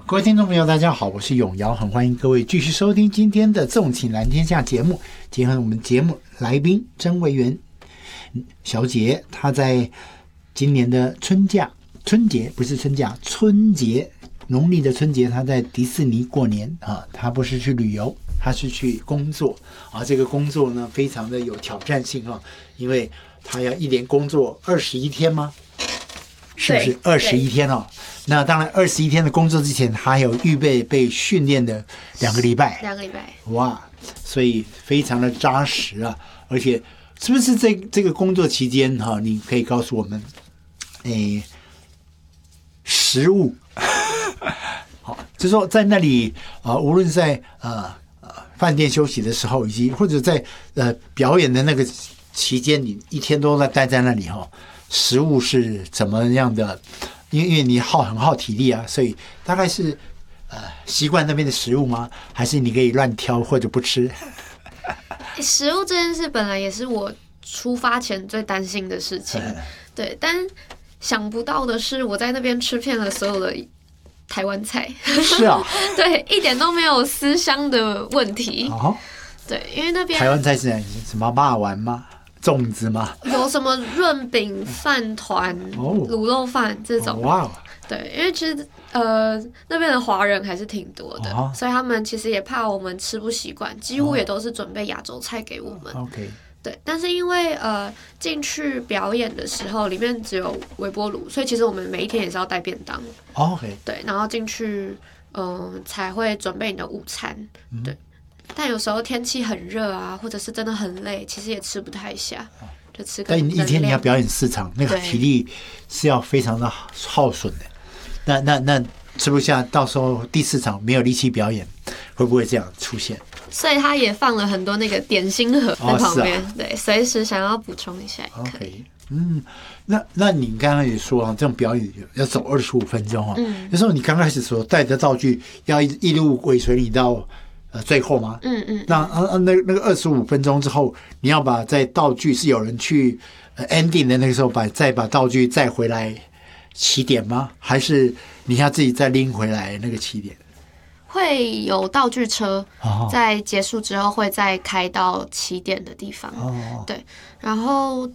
各位听众朋友大家好，我是永尧，很欢迎各位继续收听今天的纵情蓝天下节目。今天我们节目来宾曾维园小姐，她在今年的春节农历的春节，她在迪士尼过年啊，她不是去旅游，她是去工作啊。这个工作呢非常的有挑战性啊，因为她要一连工作21天吗？是不是21天哦？那当然21天的工作之前，还有预备被训练的2个礼拜。 2个礼拜， 哇，所以非常的扎实啊！而且是不是这个工作期间哈，你可以告诉我们，食物，好，就是说在那里无论在饭店休息的时候，以及或者在表演的那个期间，你一天都在待在那里哈，食物是怎么样的？因为你很耗体力啊，所以大概是习惯那边的食物吗？还是你可以乱挑或者不吃？ 食物这件事本来也是我出发前最担心的事情，对，但想不到的是，我在那边吃遍了所有的台湾菜， 是啊， 对，一点都没有思乡的问题。 哦， 对，因为那边台湾菜是什么肉丸吗？粽子吗？ 有什么润饼、饭团、卤肉饭这种。 哇， 对，因为其实那边的华人还是挺多的，所以他们其实也怕我们吃不习惯，几乎也都是准备亚洲菜给我们。 OK， 对，但是因为进去表演的时候里面只有微波炉，所以其实我们每一天也是要带便当。 OK， 对，然后进去才会准备你的午餐。对。但有时候天气很热啊，或者是真的很累，其实也吃不太下，就吃个。 但一天你要表演4场，那个体力是要非常的耗损的。那吃不下，到时候第4场没有力气表演，会不会这样出现？ 所以他也放了很多那个点心盒在旁边，对，随时想要补充一下也可以。 那你刚刚也说啊，这种表演要走25分钟啊，有时候你刚开始所带的道具要一路尾随你到。最后吗？那个25分钟之后，你要把在道具是有人去ending 的那个时候再把道具再回来起点吗？还是你要自己再拎回来那个起点？ 会有道具车在结束之后会再开到起点的地方。对，然后